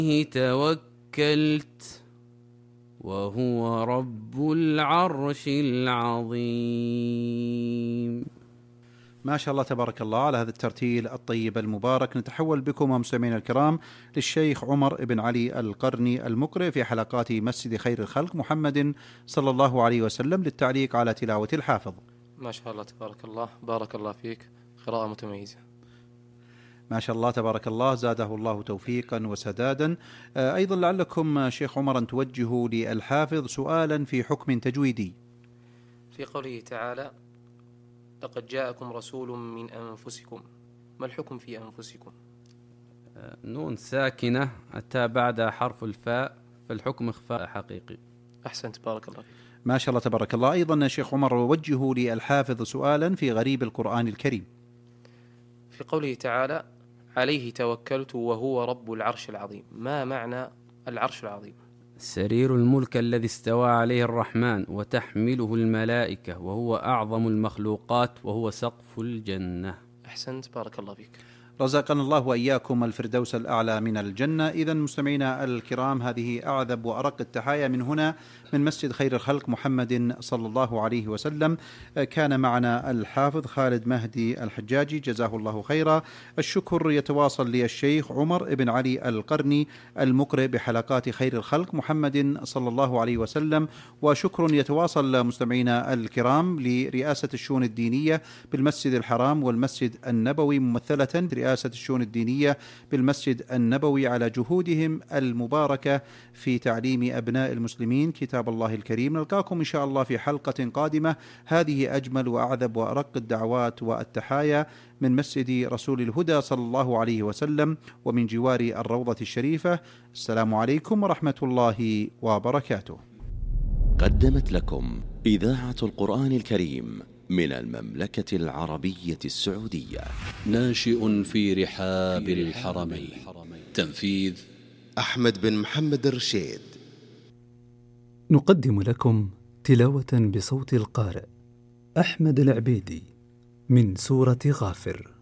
توكلت وهو رب العرش العظيم. ما شاء الله تبارك الله على هذا الترتيل الطيب المبارك. نتحول بكم مستمعينا الكرام للشيخ عمر بن علي القرني المقرئ في حلقات مسجد خير الخلق محمد صلى الله عليه وسلم للتعليق على تلاوة الحافظ. ما شاء الله تبارك الله، بارك الله فيك، قراءة متميزة. ما شاء الله تبارك الله، زاده الله توفيقا وسدادا. أيضا لعلكم شيخ عمر أن توجهوا للحافظ سؤالا في حكم تجويدي. في قوله تعالى: لقد جاءكم رسول من أنفسكم، ما الحكم في أنفسكم؟ نون ساكنة أتى بعد حرف الفاء، فالحكم إخفاء حقيقي. أحسنت، بارك الله فيك. ما شاء الله تبارك الله. أيضا شيخ عمر وجهوا للحافظ سؤالا في غريب القرآن الكريم. في قوله تعالى: عليه توكلت وهو رب العرش العظيم، ما معنى العرش العظيم؟ سرير الملك الذي استوى عليه الرحمن وتحمله الملائكة، وهو أعظم المخلوقات، وهو سقف الجنة. أحسنت، بارك الله فيك. رزقنا الله وإياكم الفردوس الأعلى من الجنة. إذن مستمعينا الكرام، هذه أعذب وأرق التحايا من هنا من مسجد خير الخلق محمد صلى الله عليه وسلم. كان معنا الحافظ خالد مهدي الحجاجي جزاه الله خيرا. الشكر يتواصل للشيخ عمر بن علي القرني المقرئ بحلقات خير الخلق محمد صلى الله عليه وسلم. وشكر يتواصل مستمعينا الكرام لرئاسة الشؤون الدينية بالمسجد الحرام والمسجد النبوي، ممثلة رئاسة الشؤون الدينية بالمسجد النبوي، على جهودهم المباركة في تعليم أبناء المسلمين كتاب الله الكريم. نلقاكم إن شاء الله في حلقة قادمة. هذه أجمل وأعذب وأرق الدعوات والتحايا من مسجد رسول الهدى صلى الله عليه وسلم ومن جوار الروضة الشريفة. السلام عليكم ورحمة الله وبركاته. قدمت لكم إذاعة القرآن الكريم من المملكة العربية السعودية. ناشئ في رحاب الحرمين. تنفيذ أحمد بن محمد الرشيد. نقدم لكم تلاوة بصوت القارئ أحمد العبيدي من سورة غافر.